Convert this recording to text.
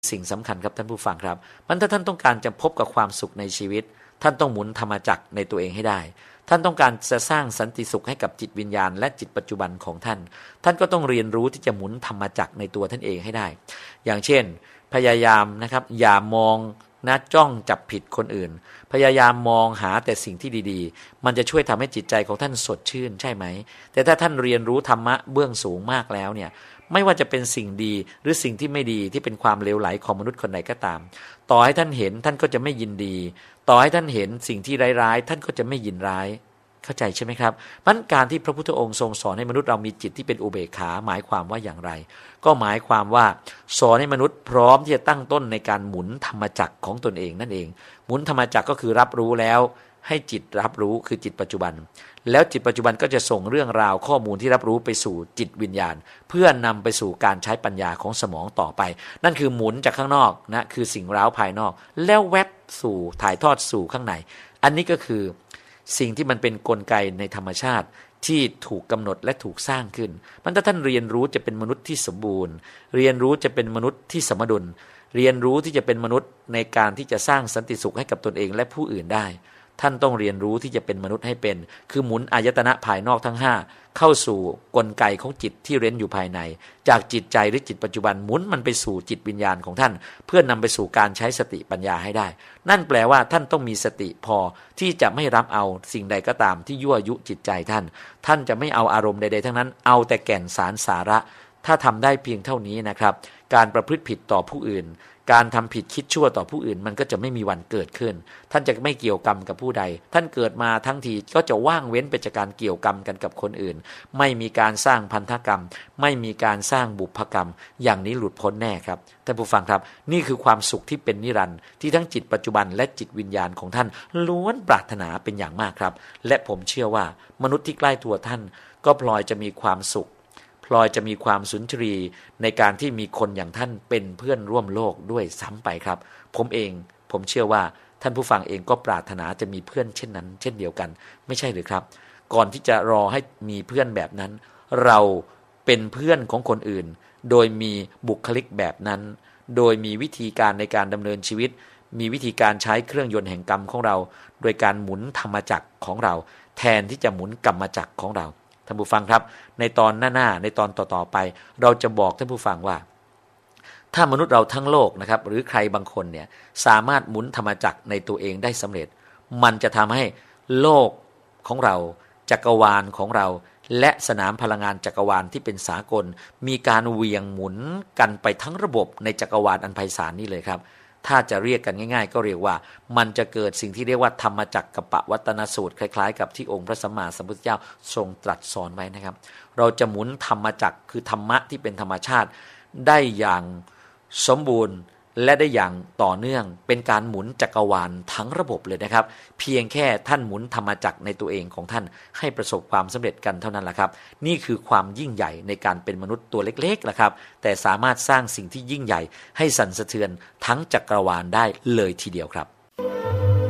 สิ่งสำคัญครับท่านผู้ฟังครับมันถ้าท่านต้องการจะพบกับความสุขในชีวิตท่านต้องหมุนธรรมจักรในตัวเองให้ได้ท่านต้องการจะสร้างสันติสุขให้กับจิตวิญญาณและจิตปัจจุบันของท่านท่านก็ต้องเรียนรู้ที่จะหมุนธรรมจักรในตัวท่านเองให้ได้อย่างเช่นพยายามนะครับอย่ามองนะจ้องจับผิดคนอื่นพยายามมองหาแต่สิ่งที่ดีๆมันจะช่วยทำให้จิตใจของท่านสดชื่นใช่ไหมแต่ถ้าท่านเรียนรู้ธรรมะเบื้องสูงมากแล้วเนี่ยไม่ว่าจะเป็นสิ่งดีหรือสิ่งที่ไม่ดีที่เป็นความเลวไหลของมนุษย์คนใดก็ตามต่อให้ท่านเห็นท่านก็จะไม่ยินดีต่อให้ท่านเห็นสิ่งที่ร้ายๆท่านก็จะไม่ยินร้ายเข้าใจใช่ไหมครับมันการที่พระพุทธองค์ทรงสอนให้มนุษย์เรามีจิตที่เป็นอุเบกขาหมายความว่าอย่างไรก็หมายความว่าสอนให้มนุษย์พร้อมที่จะตั้งต้นในการหมุนธรรมจักรของตนเองนั่นเองหมุนธรรมจักรก็คือรับรู้แล้วให้จิตรับรู้คือจิตปัจจุบันแล้วจิตปัจจุบันก็จะส่งเรื่องราวข้อมูลที่รับรู้ไปสู่จิตวิญญาณเพื่อนำไปสู่การใช้ปัญญาของสมองต่อไปนั่นคือหมุนจากข้างนอกนะคือสิ่งร้าวภายนอกแล้วแวบสู่ถ่ายทอดสู่ข้างในอันนี้ก็คือสิ่งที่มันเป็นกลไกในธรรมชาติที่ถูกกำหนดและถูกสร้างขึ้นมันถ้าท่านเรียนรู้จะเป็นมนุษย์ที่สมบูรณ์เรียนรู้จะเป็นมนุษย์ที่สมดุลเรียนรู้ที่จะเป็นมนุษย์ในการที่จะสร้างสันติสุขให้กับตนเองและผู้อื่นได้ท่านต้องเรียนรู้ที่จะเป็นมนุษย์ให้เป็นคือหมุนอายตนะภายนอกทั้ง5เข้าสู่กลไกของจิตที่เร้นอยู่ภายในจากจิตใจหรือจิตปัจจุบันหมุนมันไปสู่จิตวิญญาณของท่านเพื่อนำไปสู่การใช้สติปัญญาให้ได้นั่นแปลว่าท่านต้องมีสติพอที่จะไม่รับเอาสิ่งใดก็ตามที่ยั่วยุจิตใจท่านจะไม่เอาอารมณ์ใดๆทั้งนั้นเอาแต่แก่นสารสาระถ้าทำได้เพียงเท่านี้นะครับการประพฤติผิดต่อผู้อื่นการทำผิดคิดชั่วต่อผู้อื่นมันก็จะไม่มีวันเกิดขึ้นท่านจะไม่เกี่ยวกรรมกับผู้ใดท่านเกิดมาทั้งทีก็จะว่างเว้นไปจากการเกี่ยวกรรมกันกับคนอื่นไม่มีการสร้างพันธกรรมไม่มีการสร้างบุพกรรมอย่างนี้หลุดพ้นแน่ครับท่านผู้ฟังครับนี่คือความสุขที่เป็นนิรันดร์ที่ทั้งจิตปัจจุบันและจิตวิญญาณของท่านล้วนปรารถนาเป็นอย่างมากครับและผมเชื่อว่ามนุษย์ที่ใกล้ตัวท่านก็พลอยจะมีความสุขพลอยจะมีความสุนทรีในการที่มีคนอย่างท่านเป็นเพื่อนร่วมโลกด้วยซ้ำไปครับผมเชื่อว่าท่านผู้ฟังเองก็ปรารถนาจะมีเพื่อนเช่นนั้นเช่นเดียวกันไม่ใช่หรือครับก่อนที่จะรอให้มีเพื่อนแบบนั้นเราเป็นเพื่อนของคนอื่นโดยมีบุคลิกแบบนั้นโดยมีวิธีการในการดำเนินชีวิตมีวิธีการใช้เครื่องยนต์แห่งกรรมของเราโดยการหมุนธรรมจักรของเราแทนที่จะหมุนกรรมจักรของเราท่านผู้ฟังครับในตอนหน้าในตอนต่อๆไปเราจะบอกท่านผู้ฟังว่าถ้ามนุษย์เราทั้งโลกนะครับหรือใครบางคนเนี่ยสามารถหมุนธรรมจักรในตัวเองได้สำเร็จมันจะทำให้โลกของเราจักรวาลของเราและสนามพลังงานจักรวาลที่เป็นสากลมีการเหวี่ยงหมุนกันไปทั้งระบบในจักรวาลอันไพศาลนี่เลยครับถ้าจะเรียกกันง่ายๆก็เรียกว่ามันจะเกิดสิ่งที่เรียกว่าธรรมจักรกัปปวัตนสูตรคล้ายๆกับที่องค์พระสัมมาสัมพุทธเจ้าทรงตรัสสอนไว้นะครับเราจะหมุนธรรมจักรคือธรรมะที่เป็นธรรมชาติได้อย่างสมบูรณ์และได้อย่างต่อเนื่องเป็นการหมุนจักรวาลทั้งระบบเลยนะครับเพียงแค่ท่านหมุนธรรมจักรในตัวเองของท่านให้ประสบความสำเร็จกันเท่านั้นแหละครับนี่คือความยิ่งใหญ่ในการเป็นมนุษย์ตัวเล็กๆแหละครับแต่สามารถสร้างสิ่งที่ยิ่งใหญ่ให้สั่นสะเทือนทั้งจักรวาลได้เลยทีเดียวครับ